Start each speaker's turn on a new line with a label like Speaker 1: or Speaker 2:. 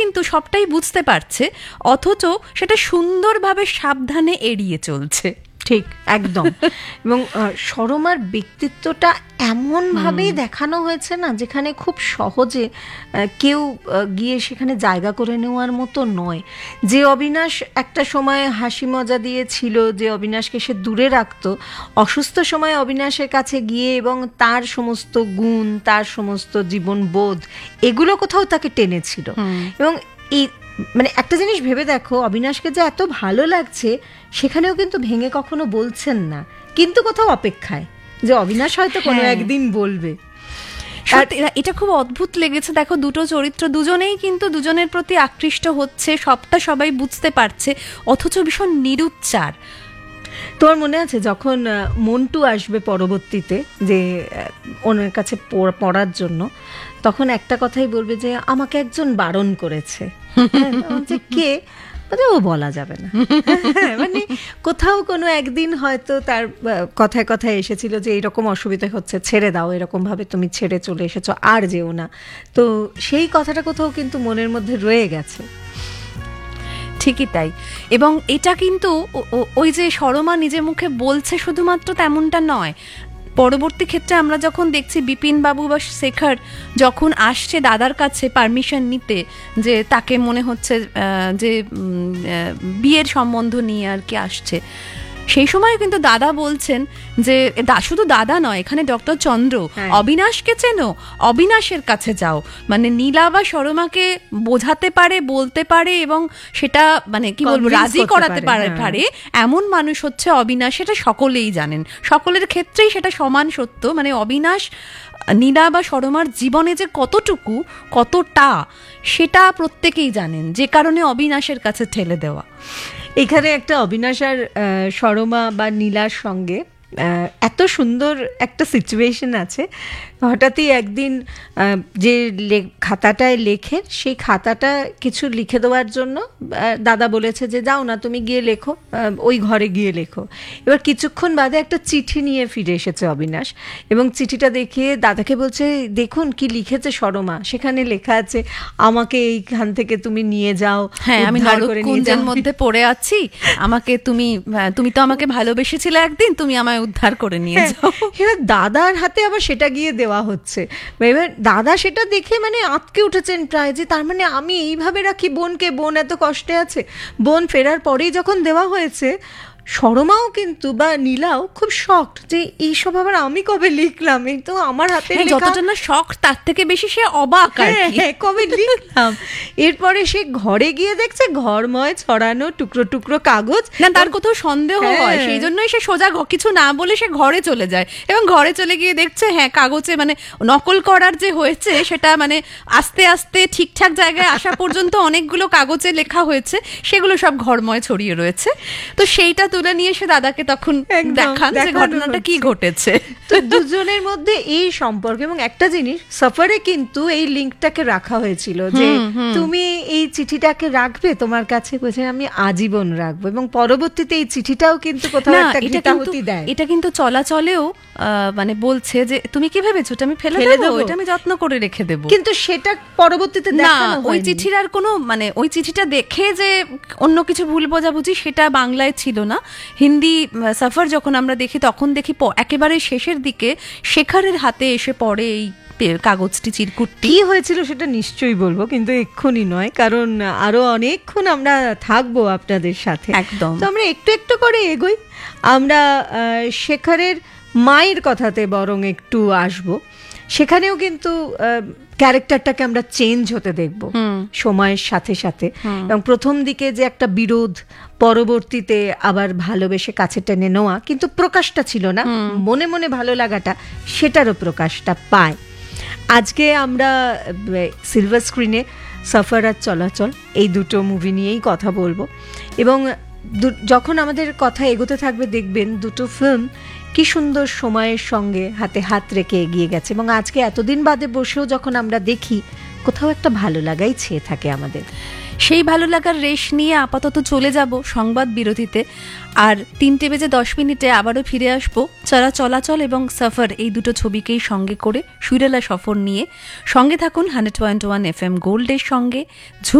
Speaker 1: কিন্তু সবটাই বুঝতে পারছে, অথচ সেটা সুন্দরভাবে সাবধানে এড়িয়ে চলছে।
Speaker 2: ঠিক, একদম। এবং সরমার ব্যক্তিত্বটা এমনভাবেই দেখানো হয়েছে না, যেখানে খুব সহজে কেউ গিয়ে সেখানে জায়গা করে নেওয়ার মতো নয়। যে অবিনাশ একটা সময় হাসি মজা দিয়েছিল, যে অবিনাশকে সে দূরে রাখতো, অসুস্থ সময় অবিনাশের কাছে গিয়ে এবং তার সমস্ত গুণ, তার সমস্ত জীবনবোধ, এগুলো কোথাও তাকে টেনেছিল। এবং এই মানে একটা জিনিস ভেবে দেখো, অবিনাশকে যে এত ভালো লাগছে সেখানেও কিন্তু ভেঙে কখনো বলছেন না, কিন্তু কোথাও অপেক্ষায় যে অবিনাশ হয়তো কোনো একদিন বলবে।
Speaker 1: এটা খুব অদ্ভুত লেগেছে। দেখো, দুটো চরিত্র দুজনেই কিন্তু দুজনের প্রতি আকৃষ্ট হচ্ছে, সবটা সবাই বুঝতে পারছে, অথচ ভীষণ নিরুচ্চার।
Speaker 2: তোমার মনে আছে যখন মন্টু আসবে পরবর্তীতে যে ওনার কাছে পড়ার জন্য, তখন একটা কথাই বলবে যে আমাকে একজন বারণ করেছে। কে? ও বলা যাবে না। মানে কোথাও কোনো একদিন হয়তো তার কথায় কথায় এসেছিল যে এরকম অসুবিধা হচ্ছে, ছেড়ে দাও, এরকম ভাবে তুমি ছেড়ে চলে এসেছো, আর যেও না। তো সেই কথাটা কোথাও কিন্তু মনের মধ্যে রয়ে গেছে।
Speaker 1: ঠিকই তাই। এবং এটা কিন্তু ওই যে সরমা নিজের মুখে বলছে শুধুমাত্র তেমনটা নয়, পরবর্তী ক্ষেত্রে আমরা যখন দেখছি বিপিন বাবু বা শেখর যখন আসছে দাদার কাছে পারমিশন নিতে, যে তাকে মনে হচ্ছে যে বিয়ের সম্বন্ধ নিয়ে আর কি আসছে, সেই সময় কিন্তু দাদা বলছেন যে শুধু দাদা নয়, এখানে ডক্টর চন্দ্র, অবিনাশকে চেনো, অবিনাশের কাছে যাও। মানে নীলা বা সরমাকে বোঝাতে পারে, বলতে পারে এবং সেটা মানে কি বলবো রাজি করাতে পারে এমন মানুষ হচ্ছে অবিনাশ। সেটা সকলেই জানেন, সকলের ক্ষেত্রেই সেটা সমান সত্য। মানে অবিনাশ নীলা বা সরমার জীবনে যে কতটা সেটা প্রত্যেকেই জানেন, যে কারণে অবিনাশের কাছে ঠেলে দেওয়া।
Speaker 2: এখানে একটা অবিনাশ আর সরমা বা নীলার সঙ্গে এত সুন্দর একটা সিচুয়েশন আছে। হঠাৎই একদিন যে খাতাটায় লেখে, সেই খাতাটা কিছু লিখে দেওয়ার জন্য দাদা বলেছে যে যাও না, তুমি গিয়ে লেখো, ওই ঘরে গিয়ে লেখো। এবার কিছুক্ষণ বাদে একটা চিঠি নিয়ে ফিরে এসেছে অবিনাশ, এবং চিঠিটা দেখিয়ে দাদাকে বলছে দেখুন কি লিখেছে সরমা। সেখানে লেখা আছে আমাকে এইখান থেকে তুমি নিয়ে যাও,
Speaker 1: হ্যাঁ আমি নরককুঞ্জের মধ্যে পড়ে আছি, আমাকে তুমি তো আমাকে ভালোবেসেছিলে একদিন, তুমি আমায় উদ্ধার করে নিয়ে যাও।
Speaker 2: এবার দাদার হাতে আবার সেটা গিয়ে দেওয়া হচ্ছে। এবার দাদা সেটা দেখে মানে আঁতকে উঠেছেন প্রায়, যে তার মানে আমি এইভাবে রাখি বোনকে, বোন এত কষ্টে আছে। বোন ফেরার পরেই যখন দেওয়া হয়েছে, সরমাও কিন্তু বা নীলাও খুব শকড যে এইসব আবার আমি কবে লিখলাম, এই তো আমার হাতে
Speaker 1: যতটা না শক, তার থেকে বেশি সে অবাক,
Speaker 2: কবে লিখলাম। এরপরে সে ঘরে গিয়ে দেখছে ঘরময় ছড়ানো টুকরো টুকরো কাগজ।
Speaker 1: না, তার কোথাও সন্দেহ হয়, সেই জন্যই সে সোজা কিছু না বলে সে ঘরে চলে যায়, এবং ঘরে চলে গিয়ে দেখছে কাগজে মানে নকল করার যে হয়েছে সেটা মানে আস্তে আস্তে ঠিকঠাক জায়গায় আসা পর্যন্ত অনেকগুলো কাগজে লেখা হয়েছে, সেগুলো সব ঘরময় ছড়িয়ে রয়েছে। তো সেইটা তুলে নিয়ে এসে দাদাকে তখন দেখান যে ঘটনাটা কি ঘটেছে।
Speaker 2: তো দুজনের মধ্যে এই সম্পর্ক। এবং একটা জিনিস, সফরে কিন্তু এই লিঙ্কটাকে রাখা হয়েছিল যে তুমি এই চিঠিটাকে রাখবে তোমার কাছে, বলছে আমি আজীবন রাখবো। এবং পরবর্তীতে এই চিঠিটাও কিন্তু কোথাও একটা ঘৃতাহুতি দেয়।
Speaker 1: এটা কিন্তু চলাচলেও মানে বলছে যে তুমি কি ভেবেছো আমি ফেলে দেবো, এটা আমি যত্ন করে রেখে দেবো।
Speaker 2: কিন্তু সেটা পরবর্তীতে দেখানো হয়নি।
Speaker 1: ওই চিঠির আর কোনো মানে ওই চিঠিটা দেখে যে অন্য কিছু ভুল বোঝাবুঝি সেটা বাংলায় ছিল না। হিন্দি সফর যখন আমরা দেখি তখন দেখি একেবারে শেষের দিকে শেখরের হাতে এসে পড়ে এই কাগজটি, চিরকুটটি।
Speaker 2: কি হয়েছিল সেটা নিশ্চয়ই বলবো, কিন্তু এক্ষুনি নয়, কারণ আরো অনেকক্ষণ আমরা থাকবো আপনাদের সাথে।
Speaker 1: একদম।
Speaker 2: তো আমরা একটু একটু করে এগোই। আমরা শেখরের মায়ের কথাতে বরং একটু আসবো। সেখানেও কিন্তু ক্যারেক্টারটাকে আমরা চেঞ্জ হতে দেখব সময়ের সাথে সাথে। এবং প্রথম দিকে যে একটা বিরোধ, পরবর্তীতে আবার ভালোবেসে কাছে টেনে নেওয়া, কিন্তু প্রকাশটা ছিল না, মনে মনে ভালো লাগাটা, সেটারও প্রকাশটা পায়। আজকে আমরা সিলভার স্ক্রিনে সফর আর চলাচল এই দুটো মুভি নিয়েই কথা বলবো। এবং যখন আমাদের কথা এগোতে থাকবে দেখবেন দুটো ফিল্ম কি সুন্দর সময়ের সঙ্গে হাতে হাত রেখে এগিয়ে গেছে। এবং আজকে এতদিন বাদে বসেও যখন আমরা দেখি, কোথাও একটা ভালো লাগাই ছেয়ে থাকে আমাদের।
Speaker 1: সেই ভালো লাগার রেশ নিয়ে আপাতত চলে যাব সংবাদ বিরতিতে, আর 3:10 আবারও ফিরে আসবো চলাচল এবং সফর এই দুটো ছবিকেই সঙ্গে করে সুরেলা সফর নিয়ে। সঙ্গে থাকুন 100.1 FM গোল্ডের সঙ্গে।